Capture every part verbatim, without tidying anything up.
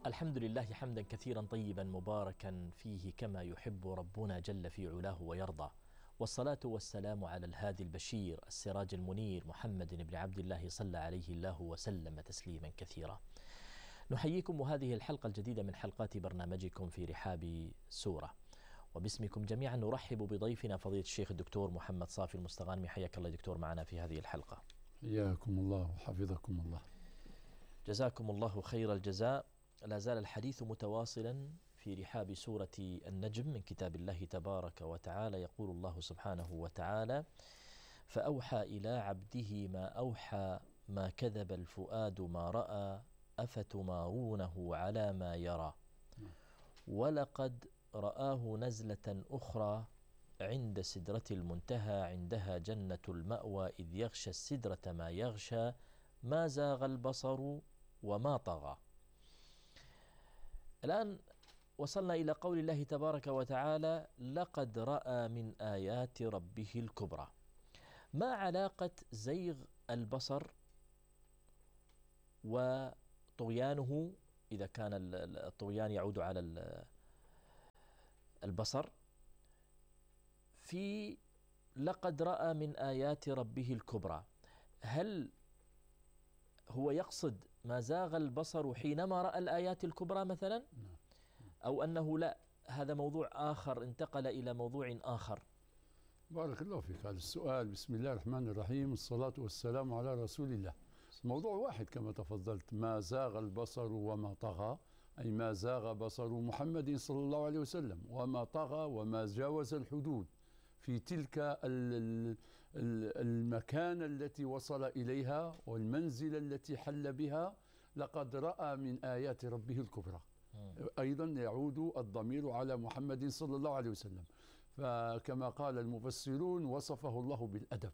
الحمد لله حمدا كثيرا طيبا مباركا فيه كما يحب ربنا جل في علاه ويرضى، والصلاة والسلام على الهادي البشير السراج المنير محمد بن عبد الله صلى عليه الله وسلم تسليما كثيرا. نحييكم وهذه الحلقة الجديدة من حلقات برنامجكم في رحاب سورة، وباسمكم جميعا نرحب بضيفنا فضيلة الشيخ الدكتور محمد صافي المستغانمي. حياك الله دكتور معنا في هذه الحلقة. حياكم الله وحفظكم الله. جزاكم الله خير الجزاء. لا زال الحديث متواصلا في رحاب سورة النجم من كتاب الله تبارك وتعالى. يقول الله سبحانه وتعالى: فأوحى إلى عبده ما أوحى ما كذب الفؤاد ما رأى أفتمارونه على ما يرى ولقد رآه نزلة أخرى عند سدرة المنتهى عندها جنة المأوى إذ يغشى السدرة ما يغشى ما زاغ البصر وما طغى. الآن وصلنا إلى قول الله تبارك وتعالى: لقد رأى من آيات ربه الكبرى. ما علاقة زيغ البصر وطغيانه، إذا كان الطغيان يعود على البصر، في لقد رأى من آيات ربه الكبرى؟ هل هو يقصد ما زاغ البصر حينما رأى الآيات الكبرى مثلا، أو أنه لا هذا موضوع آخر انتقل إلى موضوع آخر؟ بارك الله فيك. هذا السؤال. بسم الله الرحمن الرحيم، الصلاة والسلام على رسول الله. موضوع واحد كما تفضلت، ما زاغ البصر وما طغى، أي ما زاغ بصر محمد صلى الله عليه وسلم وما طغى وما جاوز الحدود في تلك المكانة التي وصل إليها والمنزلة التي حل بها. لقد رأى من آيات ربه الكبرى. أيضا يعود الضمير على محمد صلى الله عليه وسلم، فكما قال المفسرون وصفه الله بالأدب.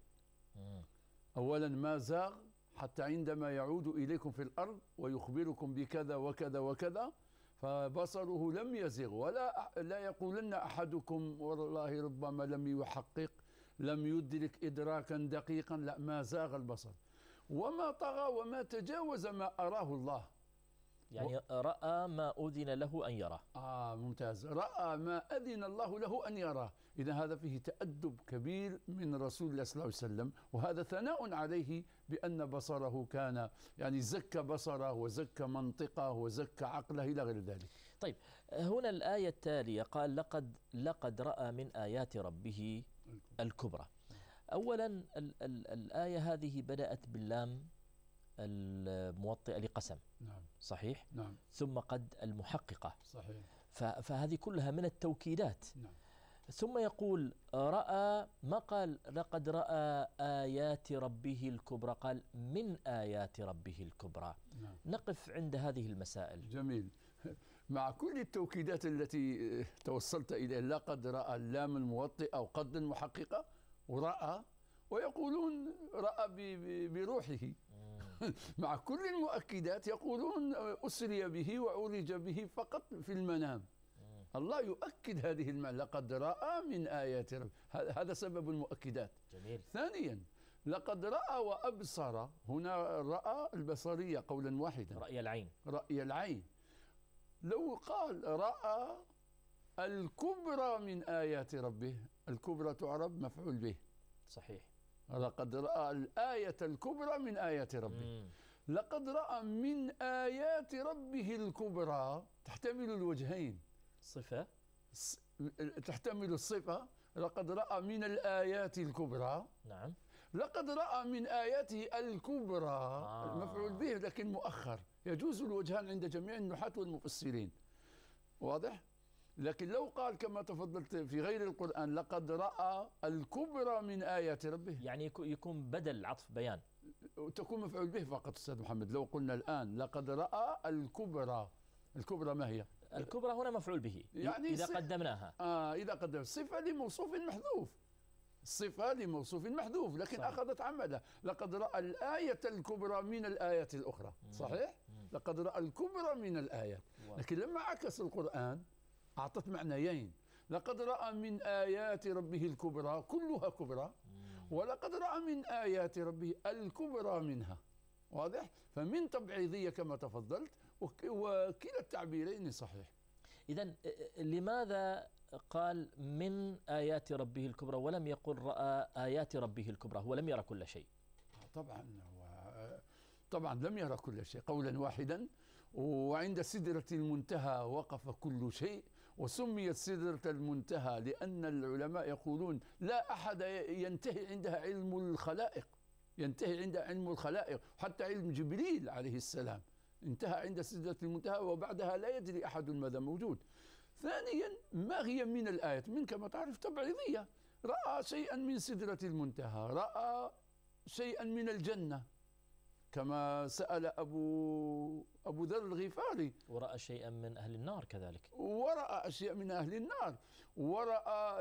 أولا ما زاغ، حتى عندما يعود إليكم في الأرض ويخبركم بكذا وكذا وكذا فبصره لم يزغ، ولا لا يقولن أحدكم والله ربما لم يحقق لم يدرك إدراكا دقيقا، لا، ما زاغ البصر وما طغى وما تجاوز ما أراه الله. يعني رأى ما أذن له أن يراه. آه ممتاز. رأى ما أذن الله له أن يراه. إذا هذا فيه تأدب كبير من رسول الله صلى الله عليه وسلم، وهذا ثناء عليه بأن بصره كان يعني زكى بصره وزكى منطقه وزكى عقله إلى غير ذلك. طيب، هنا الآية التالية قال: لقد لقد رأى من آيات ربه الكبرى. أولا ال ال الآية هذه بدأت باللام الموطئة لقسم. نعم. صحيح. نعم. ثم قد المحققة. صحيح. فهذه كلها من التوكيدات. نعم. ثم يقول رأى، ما قال لقد رأى آيات ربه الكبرى، قال من آيات ربه الكبرى. نعم. نقف عند هذه المسائل. جميل. مع كل التوكيدات التي توصلت إليها، لقد رأى اللام الموطئة وقد المحققة ورأى، ويقولون رأى بروحه. مع كل المؤكدات يقولون أسري به وعرج به فقط في المنام. الله يؤكد هذه المعنى، لقد رأى من آيات ربه، هذا سبب المؤكدات. جميل. ثانيا لقد رأى وأبصر، هنا رأى البصرية قولا واحدا، رأي العين. رأي العين. لو قال رأى الكبرى من آيات ربه، الكبرى تعرب مفعول به. صحيح. لقد رأى الآية الكبرى من آيات ربه. مم. لقد رأى من آيات ربه الكبرى تحتمل الوجهين. صفة تحتمل الصفة. لقد رأى من الآيات الكبرى. نعم. لقد رأى من آياته الكبرى آه. المفعول به لكن مؤخر. يجوز الوجهان عند جميع النحاة والمفسرين. واضح؟ لكن لو قال كما تفضلت في غير القرآن لقد رأى الكبرى من آيات ربه، يعني يكون بدل عطف بيان، تكون مفعول به فقط. أستاذ محمد، لو قلنا الآن لقد رأى الكبرى، الكبرى ما هي؟ الكبرى هنا مفعول به، يعني إذا قدمناها. آه إذا قدم صفة لموصوف محذوف، صفة لموصوف محذوف، لكن صحيح. أخذت عمله. لقد رأى الآية الكبرى من الآيات الأخرى. صحيح؟ مم. لقد رأى الكبرى من الآيات. واو. لكن لما عكس القرآن أعطت معنيين. لقد رأى من آيات ربه الكبرى كلها كبرى، ولقد رأى من آيات ربه الكبرى منها. واضح؟ فمن تبعيضية كما تفضلت، وكلا التعبيرين صحيح. إذن لماذا قال من آيات ربه الكبرى ولم يقل رأى آيات ربه الكبرى؟ هو لم يرى كل شيء. طبعا طبعا لم يرى كل شيء قولا واحدا. وعند سدرة المنتهى وقف كل شيء، وسميت سدرة المنتهى لأن العلماء يقولون لا أحد ينتهي عندها علم الخلائق، ينتهي عندها علم الخلائق، حتى علم جبريل عليه السلام انتهى عند سدرة المنتهى، وبعدها لا يدري أحد ماذا موجود. ثانيا، ما هي من الآيات؟ من كما تعرف تبعيضية. رأى شيئا من سدرة المنتهى، رأى شيئا من الجنة كما سأل أبو أبو ذر الغفاري، ورأى شيئا من أهل النار كذلك، ورأى أشياء من أهل النار، ورأى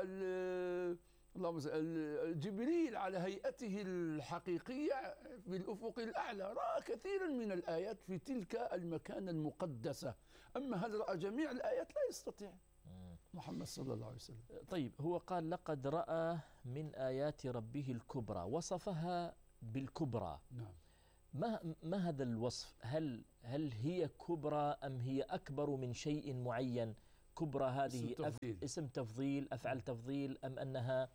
اللهم جبريل على هيئته الحقيقية في الأفق الأعلى، رأى كثيرا من الآيات في تلك المكان المقدسة. أما هل رأى جميع الآيات؟ لا يستطيع محمد صلى الله عليه وسلم. طيب، هو قال لقد رأى من آيات ربه الكبرى، وصفها بالكبرى. نعم. ما ما هذا الوصف؟ هل هل هي كبرى أم هي أكبر من شيء معين؟ كبرى هذه اسم تفضيل, أف اسم تفضيل أفعل تفضيل، أم أنها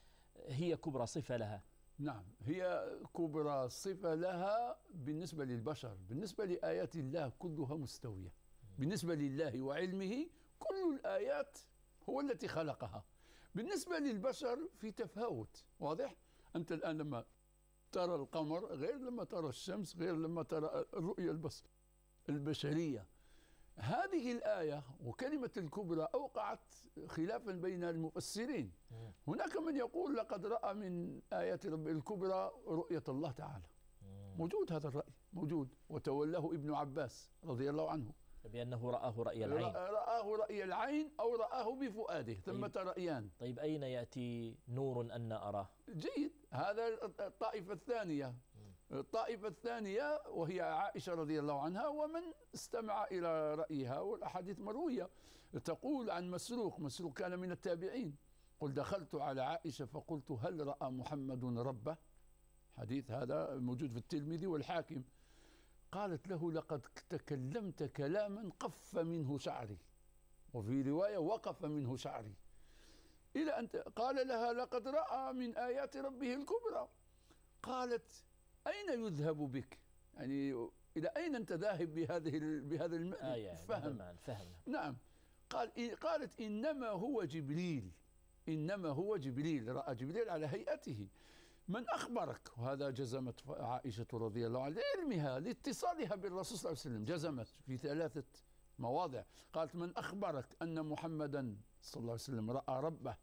هي كبرى صفة لها؟ نعم، هي كبرى صفة لها بالنسبة للبشر. بالنسبة لآيات الله كلها مستوية بالنسبة لله وعلمه. كل الآيات هو التي خلقها. بالنسبة للبشر في تفاوت واضح. أنت الآن لما ترى القمر غير لما ترى الشمس، غير لما ترى الرؤية البصر البشرية. هذه الآية وكلمة الكبرى أوقعت خلافا بين المفسرين. هناك من يقول لقد رأى من آيات رب الكبرى رؤية الله تعالى. موجود هذا الرأي، موجود، وتولاه ابن عباس رضي الله عنه بأنه رآه رأي العين. رآه رأي العين أو رآه بفؤاده. ثمة طيب. رأيان. طيب، أين يأتي نور أن أراه؟ جيد، هذا الطائفة الثانية. الطائفة الثانية وهي عائشة رضي الله عنها ومن استمع إلى رأيها، والأحاديث مروية تقول عن مسروق. مسروق كان من التابعين. قل دخلت على عائشة فقلت هل رأى محمد ربه؟ حديث هذا موجود في الترمذي والحاكم. قالت له لقد تكلمت كلاما قف منه شعري، وفي رواية وقف منه شعري، إلى أن قال لها لقد رأى من آيات ربه الكبرى. قالت أين يذهب بك؟ يعني إلى أين أنت ذاهب بهذه بهذا الفهم؟ آه فهم. نعم. قال قالت إنما هو جبريل، إنما هو جبريل، رأى جبريل على هيئته. من أخبرك؟ وهذا جزمت عائشة رضي الله عنها لعلمها لاتصالها بالرسول صلى الله عليه وسلم، جزمت في ثلاثة مواضع. قالت من أخبرك أن محمدا صلى الله عليه وسلم رأى ربه،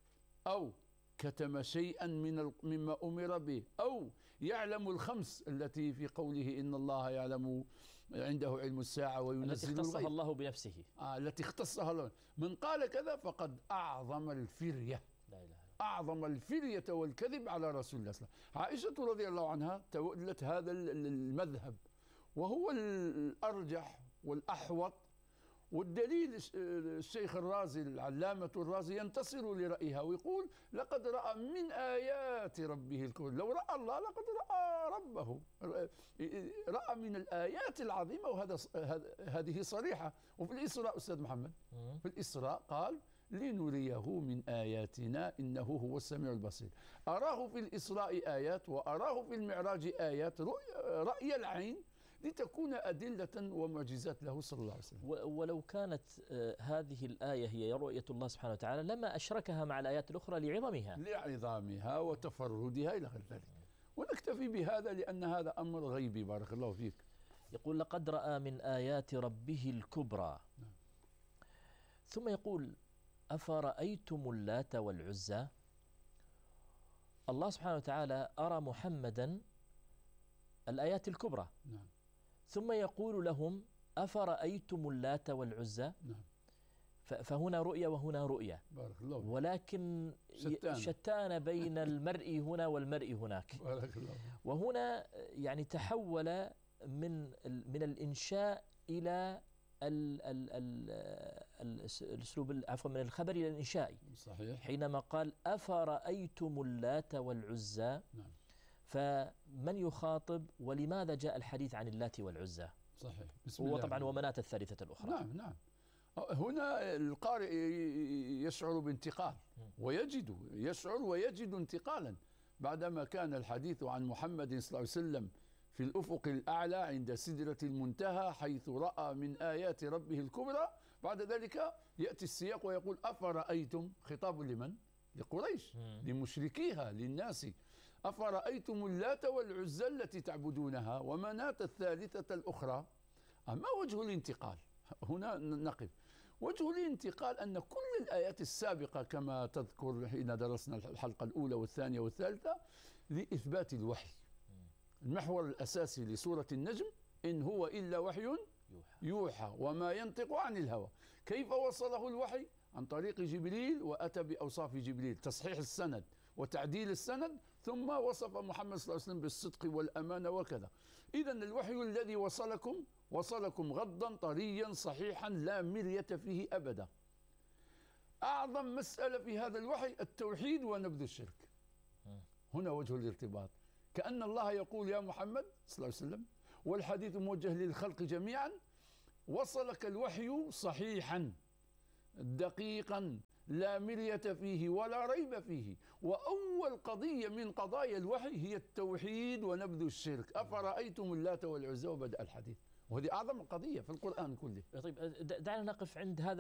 أو كتم شيئا من مما أمر به، أو يعلم الخمس التي في قوله إن الله يعلم عنده علم الساعة وينزل التي اختصها الله بنفسه. آه التي اختصها الله. من قال كذا فقد أعظم الفرية، لا إله إلا الله. أعظم الفرية والكذب على رسول الله صلى الله عليه وسلم. عائشة رضي الله عنها تولت هذا المذهب، وهو الأرجح والأحوط. والدليل الشيخ الرازي العلامة الرازي ينتصر لرأيها ويقول لقد رأى من آيات ربه الكبرى. لو رأى الله لقد رأى ربه، رأى من الآيات العظيمة، وهذا هذه صريحة. وفي الإسراء أستاذ محمد، في الإسراء قال لنريه من آياتنا إنه هو السميع البصير. أراه في الإسراء آيات، وأراه في المعراج آيات، رأي العين لتكون أدلة ومعجزات له صلى الله عليه وسلم. ولو كانت هذه الآية هي رؤية الله سبحانه وتعالى لما أشركها مع الآيات الأخرى لعظمها لعظامها وتفردها إلى غير ذلك. ونكتفي بهذا لأن هذا أمر غيبي. بارك الله فيك. يقول لقد رأى من آيات ربه الكبرى. نعم. ثم يقول أفرأيتم اللات والعزى. الله سبحانه وتعالى أرى محمدا الآيات الكبرى. نعم. ثم يقول لهم أفرأيتم اللات والعزى. نعم. فهنا رؤية وهنا رؤية. بارك الله. ولكن شتان. شتان بين المرء هنا والمرء هناك. بارك الله. وهنا يعني تحول من من الإنشاء إلى ال ال ال الأسلوب عفوا من الخبر إلى الإنشاء. صحيح. حينما قال أفرأيتم اللات والعزى. نعم. ف من يخاطب ولماذا جاء الحديث عن اللات والعزى؟ صحيح. بسم هو الله طبعا الرحمن ومناة الثالثة الأخرى. نعم نعم. هنا القارئ يشعر بانتقال ويجد يشعر ويجد انتقالا بعدما كان الحديث عن محمد صلى الله عليه وسلم في الأفق الأعلى عند سدرة المنتهى حيث رأى من آيات ربه الكبرى. بعد ذلك يأتي السياق ويقول أفرأيتم، خطاب لمن؟ لقريش، لمشركيها، للناس. أفرأيتم اللات والعزى التي تعبدونها ومناة الثالثة الأخرى. ما وجه الانتقال؟ هنا نقف. وجه الانتقال أن كل الآيات السابقة كما تذكر حين درسنا الحلقة الأولى والثانية والثالثة لإثبات الوحي. المحور الأساسي لسورة النجم إن هو إلا وحي يوحى وما ينطق عن الهوى. كيف وصله الوحي؟ عن طريق جبريل، وأتى بأوصاف جبريل: تصحيح السند وتعديل السند، ثم وصف محمد صلى الله عليه وسلم بالصدق والأمانة وكذا. إذن الوحي الذي وصلكم وصلكم غضا طريا صحيحا لا مرية فيه أبدا. أعظم مسألة في هذا الوحي التوحيد ونبذ الشرك. هنا وجه الارتباط. كأن الله يقول: يا محمد صلى الله عليه وسلم، والحديث موجه للخلق جميعا، وصلك الوحي صحيحا دقيقا لا مرية فيه ولا ريب فيه. وأول قضية من قضايا الوحي هي التوحيد ونبذ الشرك. أفرأيتم اللات والعزى، وبدأ الحديث، وهذه أعظم قضية في القرآن كله. طيب دعنا نقف عند هذا